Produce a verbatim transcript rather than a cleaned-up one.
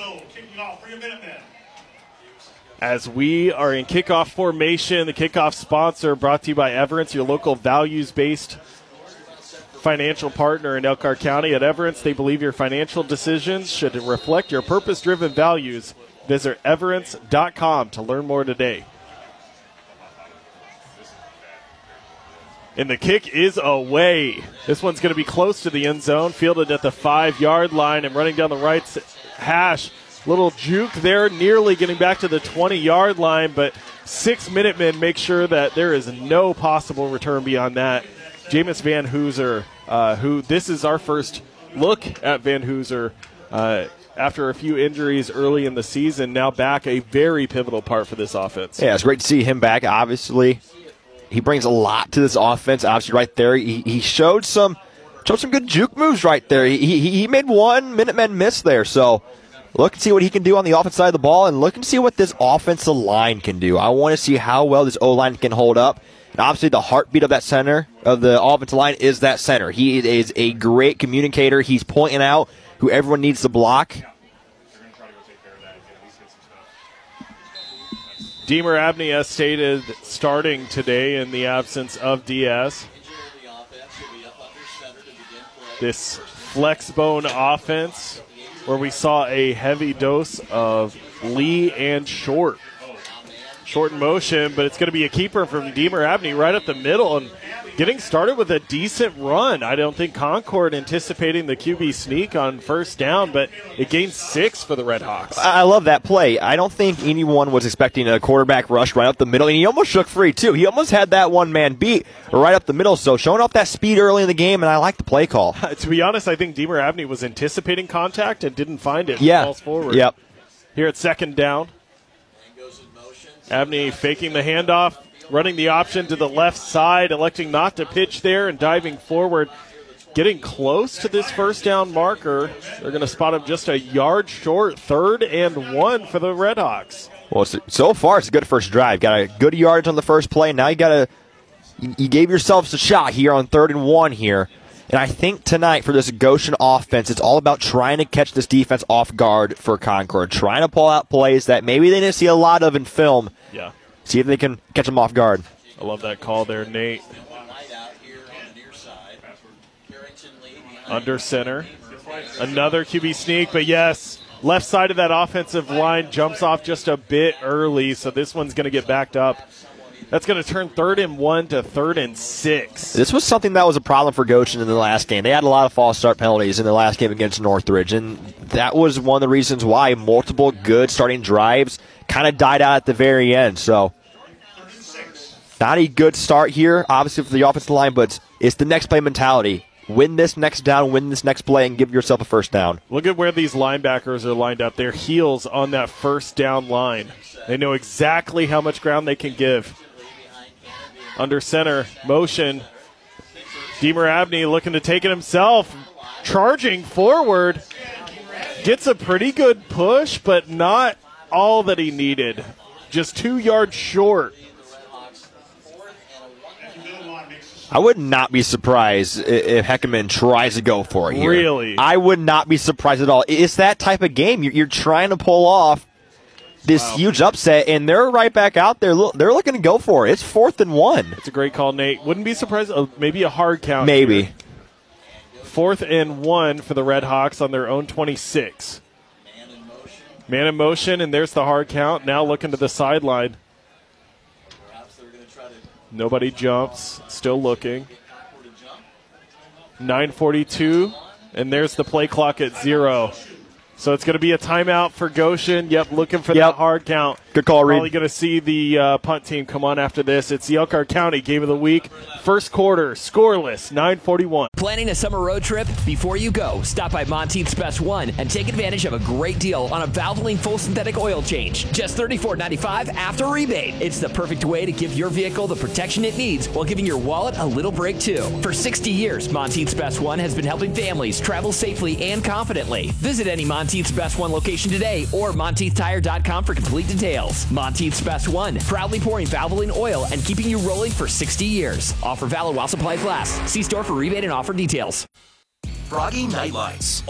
Enzo kicking off for your Minutemen. As we are in kickoff formation, the kickoff sponsor brought to you by Everence, your local values-based financial partner in Elkhart County. At Everence, they believe your financial decisions should reflect your purpose-driven values. Visit everence dot com to learn more today. And the kick is away. This one's going to be close to the end zone, fielded at the five-yard line and running down the right hash. Little juke there, nearly getting back to the twenty-yard line, but six Minutemen make sure that there is no possible return beyond that. Jameis Van Hooser, uh, who this is our first look at Van Hooser uh, after a few injuries early in the season, now back, a very pivotal part for this offense. Yeah, it's great to see him back. Obviously, he brings a lot to this offense. Obviously, right there, he, he showed some showed some good juke moves right there. He, he, he made one Minutemen miss there, so look and see what he can do on the offensive side of the ball, and look and see what this offensive line can do. I want to see how well this O-line can hold up. And obviously, the heartbeat of that center, of the offensive line, is that center. He is a great communicator. He's pointing out who everyone needs to block. Deemer Abney, as stated, starting today in the absence of Diaz. This flex bone offense, where we saw a heavy dose of Lee and Short. Short in motion, but it's going to be a keeper from Deemer Abney right up the middle and getting started with a decent run. I don't think Concord anticipating the Q B sneak on first down, but it gained six for the Red Hawks. I love that play. I don't think anyone was expecting a quarterback rush right up the middle, and he almost shook free, too. He almost had that one-man beat right up the middle, so showing off that speed early in the game, and I like the play call. To be honest, I think Deemer Abney was anticipating contact and didn't find it. Yeah. Falls forward. Yep. Here at second down. Abney faking the handoff, running the option to the left side, electing not to pitch there and diving forward. Getting close to this first down marker. They're going to spot him just a yard short, third and one for the Red Hawks. Well, so far it's a good first drive. Got a good yardage on the first play. Now you got to, you gave yourselves a shot here on third and one here. And I think tonight for this Goshen offense, it's all about trying to catch this defense off guard for Concord, trying to pull out plays that maybe they didn't see a lot of in film. Yeah. See if they can catch them off guard. I love that call there, Nate. Under center. Another Q B sneak, but yes, left side of that offensive line jumps off just a bit early, so this one's going to get backed up. That's going to turn third and one to third and six. This was something that was a problem for Goshen in the last game. They had a lot of false start penalties in the last game against Northridge, and that was one of the reasons why multiple good starting drives kind of died out at the very end. So not a good start here, obviously, for the offensive line, but it's the next play mentality. Win this next down, win this next play, and give yourself a first down. Look at where these linebackers are lined up. Their heels on that first down line. They know exactly how much ground they can give. Under center, motion. Deemer Abney looking to take it himself. Charging forward. Gets a pretty good push, but not all that he needed. Just two yards short. I would not be surprised if Heckman tries to go for it here. Really? I would not be surprised at all. It's that type of game. You're, you're trying to pull off this wow. huge upset, and they're right back out there. They're looking to go for it. It's fourth and one. It's a great call, Nate. Wouldn't be surprised. Uh, maybe a hard count. Maybe. Here. Fourth and one for the Red Hawks on their own twenty-six. Man in motion. Man in motion, and there's the hard count. Now looking to the sideline. Nobody jumps. Still looking. nine forty-two, and there's the play clock at zero. So it's going to be a timeout for Goshen. Yep, looking for yep. that hard count. Good call, Reed. Probably going to see the uh, punt team come on after this. It's the Elkhart County Game of the Week. First quarter, scoreless, nine forty-one. Planning a summer road trip? Before you go, stop by Monteith's Best One and take advantage of a great deal on a Valvoline full synthetic oil change. Just thirty-four ninety-five after rebate. It's the perfect way to give your vehicle the protection it needs while giving your wallet a little break, too. For sixty years, Monteith's Best One has been helping families travel safely and confidently. Visit any Monteith's Best One location today or Monteith Tire dot com for complete details. Monteith's Best One, proudly pouring Valvoline oil and keeping you rolling for sixty years. Offer valid while supplies last. See store for rebate and offer details. Froggy Nightlights.